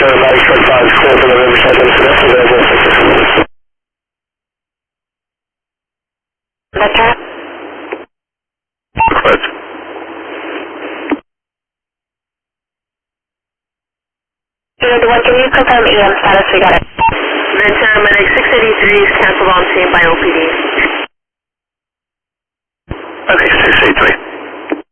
Paramedic truck 5 is clear for the Riverside incident, available 6 minutes. Okay. Quit. Unit 1, can you confirm EM status? We got it. Ventura Medic 683 is canceled on scene by OPD.